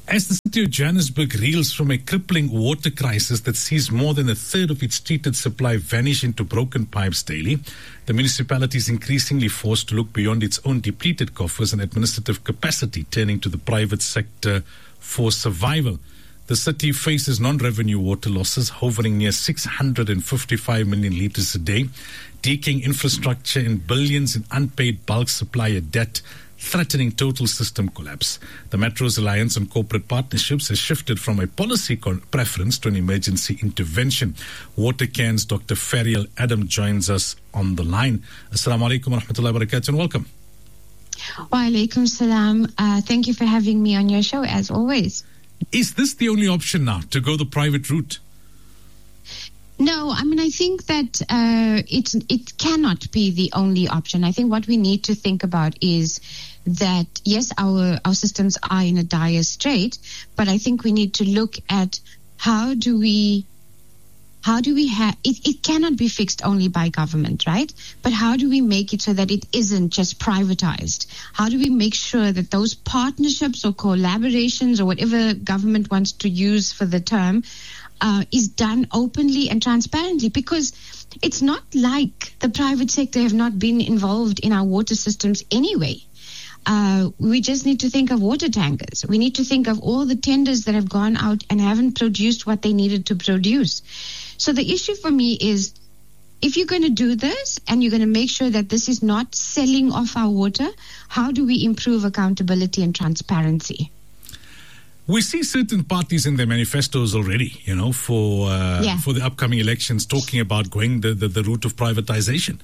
As the city of Johannesburg reels from a crippling water crisis that sees more than a third of its treated supply vanish into broken pipes daily, the municipality is increasingly forced to look beyond its own depleted coffers and administrative capacity, turning to the private sector for survival. The city faces non-revenue water losses hovering near 655 million litres a day, decaying infrastructure and billions in unpaid bulk supplier debt, threatening total system collapse. The Metro's reliance on corporate partnerships has shifted from a policy preference to an emergency intervention. Water Cairns Dr. Ferial Adam joins us on the line. Assalamu alaikum wa rahmatullahi wa barakatuh and welcome. Wa alaikum salam. Thank you for having me on your show as always. Is this the only option now, to go the private route? No, I mean, I think that it cannot be the only option. I think what we need to think about is that, yes, our systems are in a dire strait, but I think we need to look at how do we have, it cannot be fixed only by government, right? But how do we make it so that it isn't just privatized? How do we make sure that those partnerships or collaborations or whatever government wants to use for the term is done openly and transparently? Because it's not like the private sector have not been involved in our water systems anyway. We just need to think of water tankers. We need to think of all the tenders that have gone out and haven't produced what they needed to produce. So the issue for me is, if you're going to do this and you're going to make sure that this is not selling off our water, how do we improve accountability and transparency? We see certain parties in their manifestos already, for the upcoming elections, talking about going the route of privatization.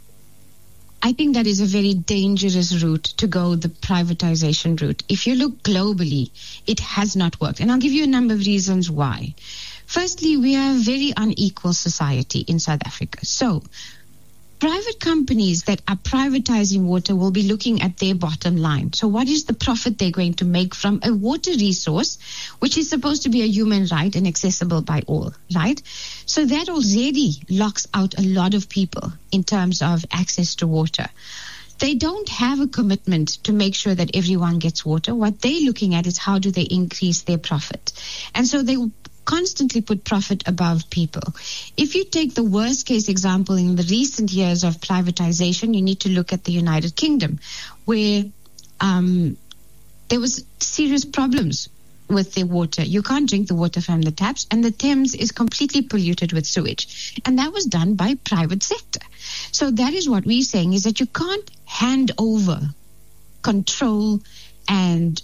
I think that is a very dangerous route to go, the privatization route. If you look globally, it has not worked. And I'll give you a number of reasons why. Firstly, we are a very unequal society in South Africa. So private companies that are privatizing water will be looking at their bottom line. So what is the profit they're going to make from a water resource, which is supposed to be a human right and accessible by all, right? So that already locks out a lot of people in terms of access to water. They don't have a commitment to make sure that everyone gets water. What they're looking at is how do they increase their profit. And so they constantly put profit above people. If you take the worst case example in the recent years of privatization, you need to look at the United Kingdom, where there was serious problems with their water. You can't drink the water from the taps, and the Thames is completely polluted with sewage. And that was done by private sector. So that is what we're saying, is that you can't hand over control and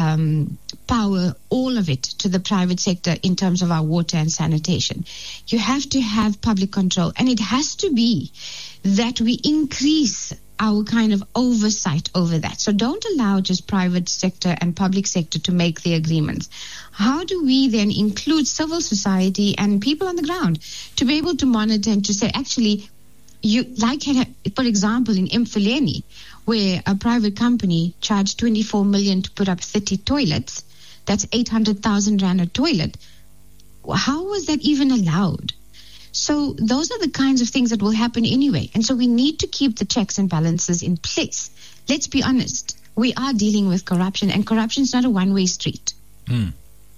power, all of it, to the private sector in terms of our water and sanitation. You have to have public control, and it has to be that we increase our kind of oversight over that. So don't allow just private sector and public sector to make the agreements. How do we then include civil society and people on the ground to be able to monitor and to say, actually, for example, in Mfuleni, where a private company charged 24 million to put up 30 toilets, that's 800,000 rand a toilet. How was that even allowed? So those are the kinds of things that will happen anyway. And so we need to keep the checks and balances in place. Let's be honest. We are dealing with corruption, and corruption is not a one-way street. On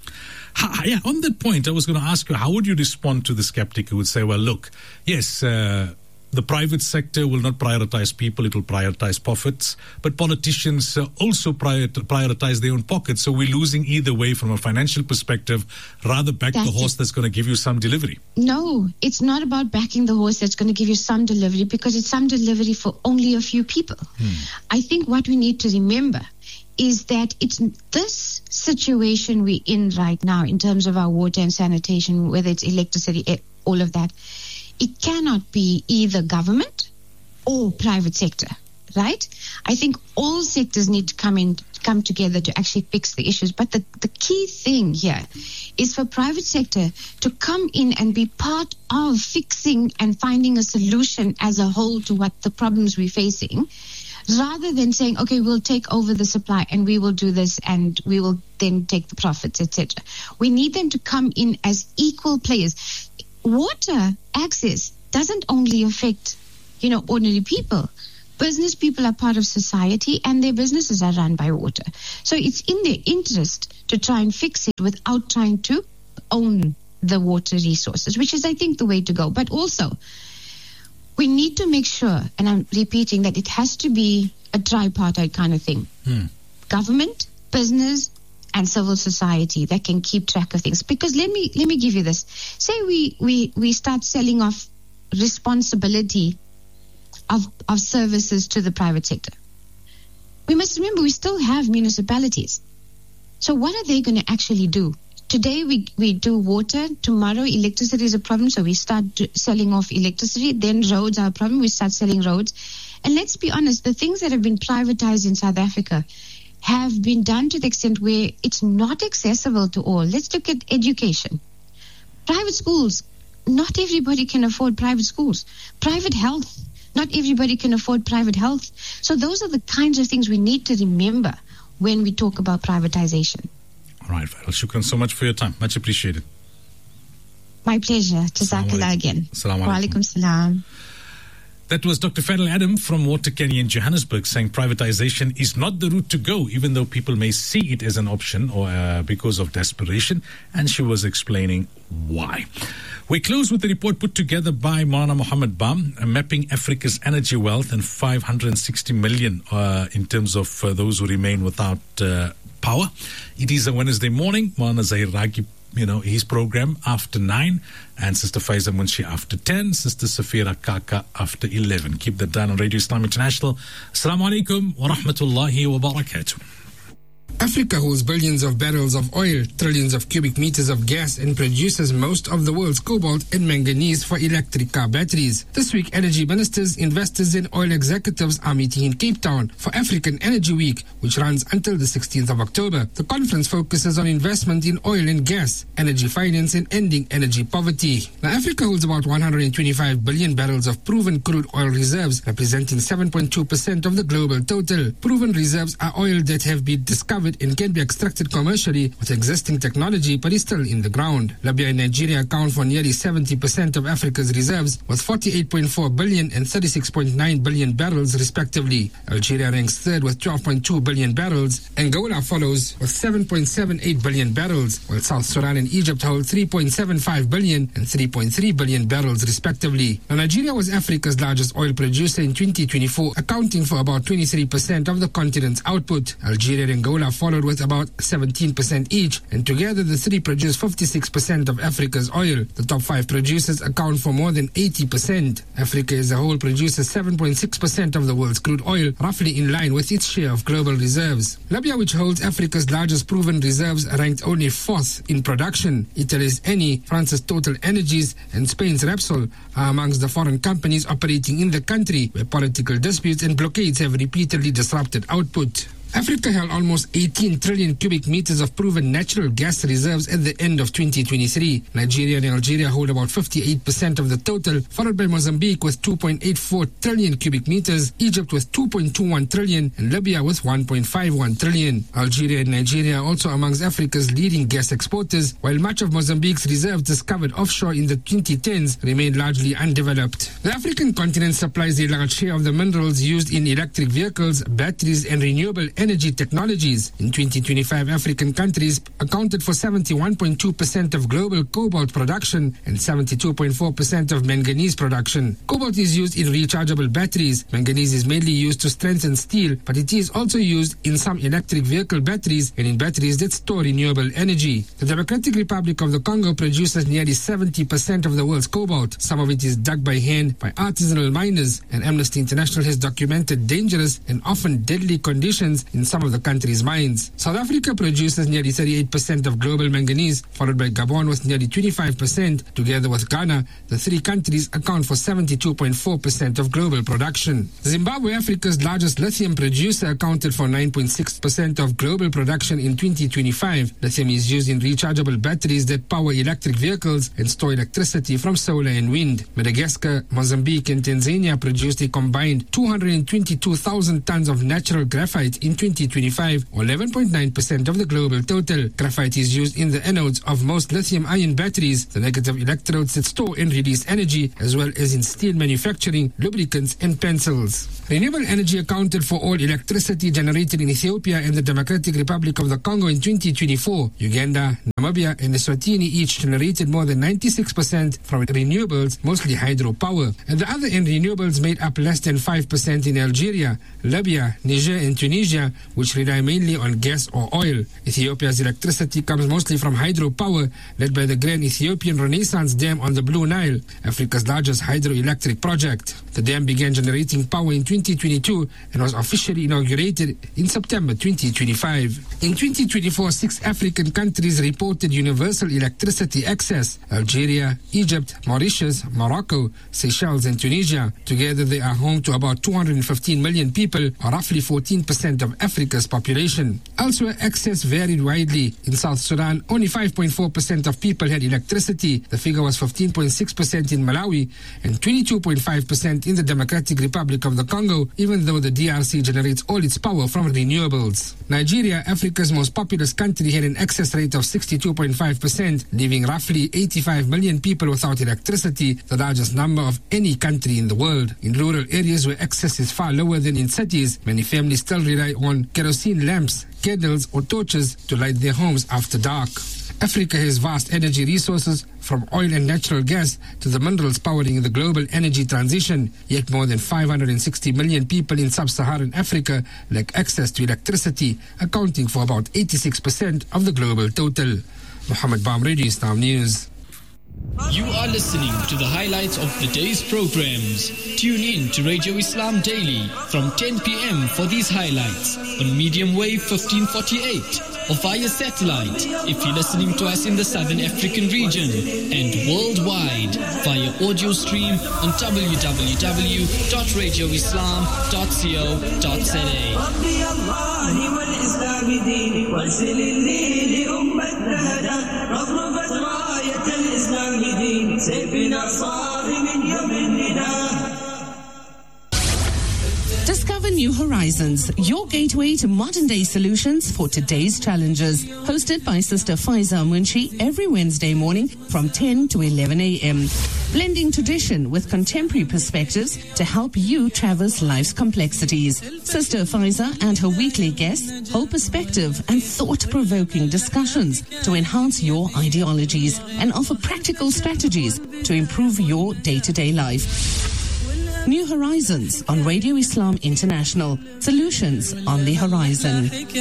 that point, I was going to ask you, how would you respond to the skeptic who would say, well, look, yes, the private sector will not prioritize people, it will prioritize profits. But politicians also prioritize their own pockets. So we're losing either way from a financial perspective. Rather back the horse that's going to give you some delivery. No, it's not about backing the horse that's going to give you some delivery, because it's some delivery for only a few people. I think what we need to remember is that it's this situation we're in right now in terms of our water and sanitation, whether it's electricity, all of that. It cannot be either government or private sector, right? I think all sectors need to come together to actually fix the issues. But the key thing here is for private sector to come in and be part of fixing and finding a solution as a whole to what the problems we're facing, rather than saying, okay, we'll take over the supply and we will do this and we will then take the profits, etc. We need them to come in as equal players. Water access doesn't only affect, ordinary people, Business people are part of society and their businesses are run by water. So it's in their interest to try and fix it without trying to own the water resources, which is, I think, the way to go. But also, we need to make sure, and I'm repeating, that it has to be a tripartite kind of thing. Government, business, and civil society that can keep track of things. Because let me give you this. Say we start selling off responsibility of services to the private sector. We must remember we still have municipalities. So what are they going to actually do? Today we do water, tomorrow electricity is a problem, so we start selling off electricity, then roads are a problem, we start selling roads. And let's be honest, the things that have been privatized in South Africa have been done to the extent where it's not accessible to all. Let's look at education. Private schools, not everybody can afford private schools. Private health, not everybody can afford private health. So those are the kinds of things we need to remember when we talk about privatization. All right, Farrell, shukran so much for your time. Much appreciated. My pleasure. Jazakallah again. Assalamu Wa alaikum salam. That was Dr. Farrell Adam from Water Kenya in Johannesburg saying privatization is not the route to go, even though people may see it as an option or because of desperation. And she was explaining why. We close with a report put together by Maulana Muhammad Bam, mapping Africa's energy wealth and 560 million in terms of those who remain without power. It is a Wednesday morning. Maulana Zahir Ragib, his program after 9, and Sister Faiza Munshi after 10, Sister Safira Kaka after 11. Keep that down on Radio Islam International. Assalamu alaikum wa rahmatullahi wa barakatuh. Africa holds billions of barrels of oil, trillions of cubic meters of gas, and produces most of the world's cobalt and manganese for electric car batteries. This week, energy ministers, investors, and oil executives are meeting in Cape Town for African Energy Week, which runs until the 16th of October. The conference focuses on investment in oil and gas, energy finance, and ending energy poverty. Now, Africa holds about 125 billion barrels of proven crude oil reserves, representing 7.2% of the global total. Proven reserves are oil that have been discovered and can be extracted commercially with existing technology but is still in the ground. Libya and Nigeria account for nearly 70% of Africa's reserves with 48.4 billion and 36.9 billion barrels respectively. Algeria ranks third with 12.2 billion barrels. Angola follows with 7.78 billion barrels, while South Sudan and Egypt hold 3.75 billion and 3.3 billion barrels respectively. Now, Nigeria was Africa's largest oil producer in 2024, accounting for about 23% of the continent's output. Algeria and Angola followed with about 17% each, and together the three produce 56% of Africa's oil. The top 5 producers account for more than 80%. Africa as a whole produces 7.6% of the world's crude oil, roughly in line with its share of global reserves. Libya, which holds Africa's largest proven reserves, ranked only 4th in production. Italy's Eni, France's Total Energies, and Spain's Repsol are amongst the foreign companies operating in the country, where political disputes and blockades have repeatedly disrupted output. Africa held almost 18 trillion cubic meters of proven natural gas reserves at the end of 2023. Nigeria and Algeria hold about 58% of the total, followed by Mozambique with 2.84 trillion cubic meters, Egypt with 2.21 trillion, and Libya with 1.51 trillion. Algeria and Nigeria are also amongst Africa's leading gas exporters, while much of Mozambique's reserves discovered offshore in the 2010s remain largely undeveloped. The African continent supplies a large share of the minerals used in electric vehicles, batteries, and renewable energy technologies. In 2025, African countries accounted for 71.2% of global cobalt production and 72.4% of manganese production. Cobalt is used in rechargeable batteries. Manganese is mainly used to strengthen steel, but it is also used in some electric vehicle batteries and in batteries that store renewable energy. The Democratic Republic of the Congo produces nearly 70% of the world's cobalt. Some of it is dug by hand by artisanal miners, and Amnesty International has documented dangerous and often deadly conditions in some of the country's mines. South Africa produces nearly 38% of global manganese, followed by Gabon with nearly 25%. Together with Ghana, the three countries account for 72.4% of global production. Zimbabwe, Africa's largest lithium producer, accounted for 9.6% of global production in 2025. Lithium is used in rechargeable batteries that power electric vehicles and store electricity from solar and wind. Madagascar, Mozambique, and Tanzania produced a combined 222,000 tons of natural graphite in 2025, or 11.9% of the global total. Graphite is used in the anodes of most lithium-ion batteries, the negative electrodes that store and release energy, as well as in steel manufacturing, lubricants, and pencils. Renewable energy accounted for all electricity generated in Ethiopia and the Democratic Republic of the Congo in 2024. Uganda, Namibia, and Eswatini each generated more than 96% from renewables, mostly hydropower. At the other end, renewables made up less than 5% in Algeria, Libya, Niger, and Tunisia, which rely mainly on gas or oil. Ethiopia's electricity comes mostly from hydropower, led by the Grand Ethiopian Renaissance Dam on the Blue Nile, Africa's largest hydroelectric project. The dam began generating power in 2022 and was officially inaugurated in September 2025. In 2024, 6 African countries reported universal electricity access: Algeria, Egypt, Mauritius, Morocco, Seychelles, and Tunisia. Together, they are home to about 215 million people, or roughly 14% of Africa's population. Elsewhere, access varied widely. In South Sudan, only 5.4% of people had electricity. The figure was 15.6% in Malawi and 22.5% in the Democratic Republic of the Congo, even though the DRC generates all its power from renewables. Nigeria, Africa's most populous country, had an access rate of 62.5%, leaving roughly 85 million people without electricity, the largest number of any country in the world. In rural areas where access is far lower than in cities, many families still rely on kerosene lamps, candles, or torches to light their homes after dark. Africa has vast energy resources, from oil and natural gas to the minerals powering the global energy transition. Yet more than 560 million people in sub-Saharan Africa lack access to electricity, accounting for about 86% of the global total. Mohammed Bam, Radio Islam News. You are listening to the highlights of the day's programs. Tune in to Radio Islam Daily from 10 p.m. for these highlights on medium wave 1548 or via satellite if you're listening to us in the Southern African region, and worldwide via audio stream on www.radioislam.co.za. Discover New Horizons, your gateway to modern-day solutions for today's challenges. Hosted by Sister Faiza Munshi every Wednesday morning from 10 to 11 a.m. Blending tradition with contemporary perspectives to help you traverse life's complexities. Sister Faiza and her weekly guests hold perspective and thought-provoking discussions to enhance your ideologies and offer practical strategies to improve your day-to-day life. New Horizons on Radio Islam International. Solutions on the horizon.